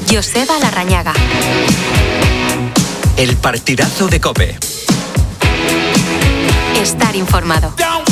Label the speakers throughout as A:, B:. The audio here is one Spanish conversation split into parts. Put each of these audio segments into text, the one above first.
A: Joseba Larrañaga.
B: El partidazo de COPE.
A: Estar informado.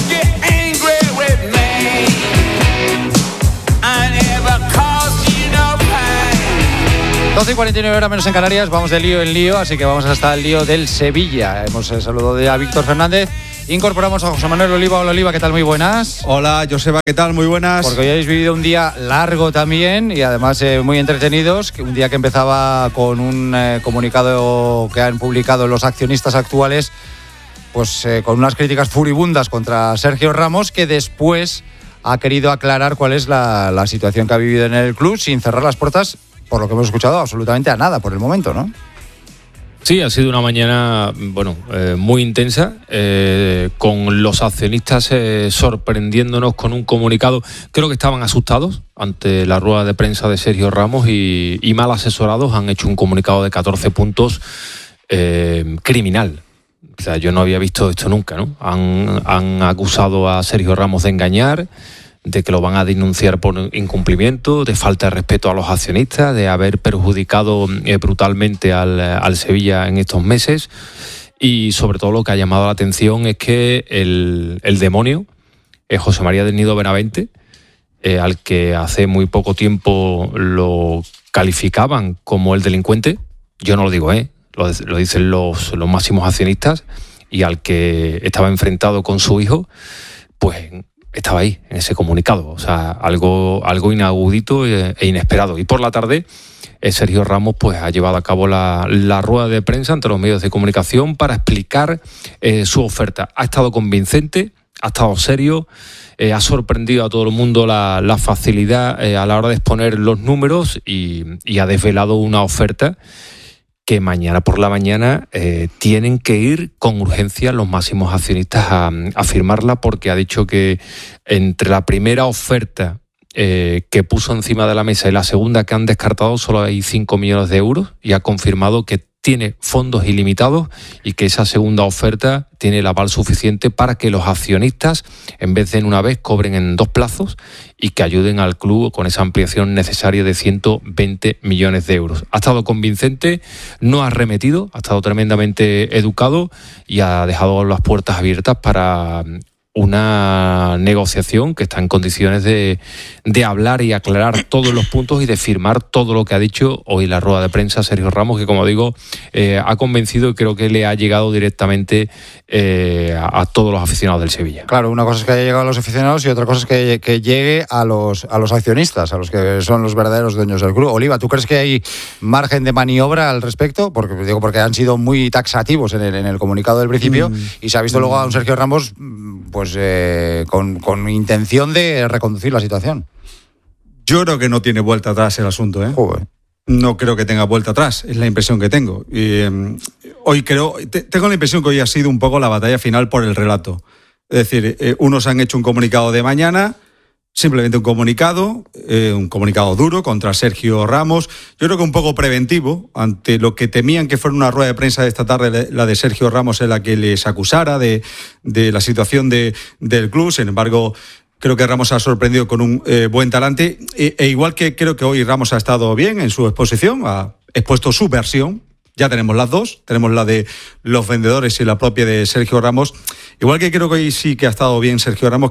C: 12:49 horas menos en Canarias, vamos de lío en lío, así que vamos hasta el lío del Sevilla. Hemos saludado a Víctor Fernández, incorporamos a José Manuel Oliva. Hola Oliva, ¿qué tal? Muy buenas.
D: Hola Joseba, ¿qué tal? Muy buenas.
C: Porque hoy habéis vivido un día largo también y además muy entretenidos, un día que empezaba con un comunicado que han publicado los accionistas actuales, pues con unas críticas furibundas contra Sergio Ramos, que después ha querido aclarar cuál es la situación que ha vivido en el club sin cerrar las puertas, por lo que hemos escuchado, absolutamente a nada por el momento, ¿no?
E: Sí, ha sido una mañana, muy intensa, con los accionistas sorprendiéndonos con un comunicado. Creo que estaban asustados ante la rueda de prensa de Sergio Ramos y mal asesorados han hecho un comunicado de 14 puntos criminal. O sea, yo no había visto esto nunca, ¿no? Han acusado a Sergio Ramos de engañar, de que lo van a denunciar por incumplimiento, de falta de respeto a los accionistas, de haber perjudicado brutalmente al Sevilla en estos meses. Y sobre todo lo que ha llamado la atención es que el demonio es José María del Nido Benavente, al que hace muy poco tiempo lo calificaban como el delincuente. Yo no lo digo, lo dicen los máximos accionistas, y al que estaba enfrentado con su hijo, pues estaba ahí, en ese comunicado. O sea, algo inaudito e inesperado. Y por la tarde, Sergio Ramos pues ha llevado a cabo la rueda de prensa ante los medios de comunicación para explicar su oferta. Ha estado convincente, ha estado serio, ha sorprendido a todo el mundo la facilidad a la hora de exponer los números y ha desvelado una oferta que mañana por la mañana tienen que ir con urgencia los máximos accionistas a firmarla, porque ha dicho que entre la primera oferta que puso encima de la mesa y la segunda que han descartado solo hay 5 millones de euros, y ha confirmado que tiene fondos ilimitados y que esa segunda oferta tiene el aval suficiente para que los accionistas, en vez de en una vez, cobren en 2 plazos y que ayuden al club con esa ampliación necesaria de 120 millones de euros. Ha estado convincente, no ha arremetido, ha estado tremendamente educado y ha dejado las puertas abiertas para una negociación que está en condiciones de hablar y aclarar todos los puntos y de firmar todo lo que ha dicho hoy la rueda de prensa Sergio Ramos, que, como digo, ha convencido y creo que le ha llegado directamente a todos los aficionados del Sevilla.
C: Claro, una cosa es que haya llegado a los aficionados y otra cosa es que llegue a los accionistas, a los que son los verdaderos dueños del club. Oliva, ¿tú crees que hay margen de maniobra al respecto? Porque han sido muy taxativos en el comunicado del principio y se ha visto luego a un Sergio Ramos pues con intención de reconducir la situación.
D: Yo creo que no tiene vuelta atrás el asunto, ¿eh?
C: Joder.
D: No creo que tenga vuelta atrás, es la impresión que tengo. Y, tengo la impresión que hoy ha sido un poco la batalla final por el relato. Es decir, unos han hecho un comunicado de mañana, simplemente un comunicado duro contra Sergio Ramos. Yo creo que un poco preventivo ante lo que temían que fuera una rueda de prensa de esta tarde, la de Sergio Ramos, en la que les acusara de la situación del club. Sin embargo, creo que Ramos ha sorprendido con un buen talante. Igual que creo que hoy Ramos ha estado bien en su exposición, ha expuesto su versión. Ya tenemos las dos, tenemos la de los vendedores y la propia de Sergio Ramos. Igual que creo que hoy sí que ha estado bien Sergio Ramos,